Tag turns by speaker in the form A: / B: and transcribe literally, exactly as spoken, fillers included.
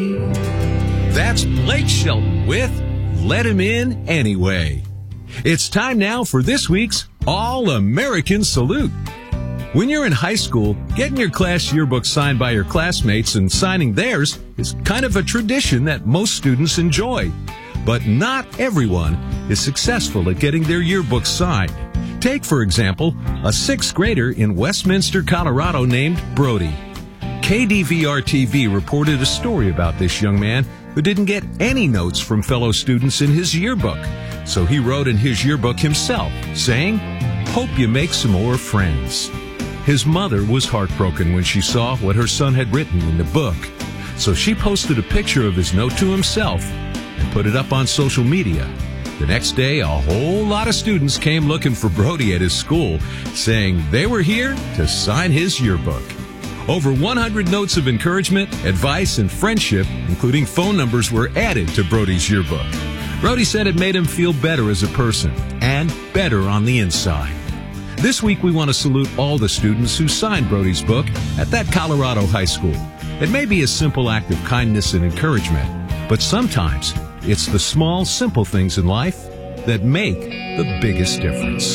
A: That's Blake Shelton with Let Him In Anyway. It's time now for this week's All-American Salute. When you're in high school, getting your class yearbook signed by your classmates and signing theirs is kind of a tradition that most students enjoy. But not everyone is successful at getting their yearbook signed. Take, for example, a sixth grader in Westminster, Colorado named Brody. K D V R T V reported a story about this young man who didn't get any notes from fellow students in his yearbook. So he wrote in his yearbook himself, saying, "Hope you make some more friends." His mother was heartbroken when she saw what her son had written in the book. So she posted a picture of his note to himself and put it up on social media. The next day, a whole lot of students came looking for Brody at his school, saying they were here to sign his yearbook. Over one hundred notes of encouragement, advice, and friendship, including phone numbers, were added to Brody's yearbook. Brody said it made him feel better as a person and better on the inside. This week, we want to salute all the students who signed Brody's book at that Colorado high school. It may be a simple act of kindness and encouragement, but sometimes it's the small, simple things in life that make the biggest difference.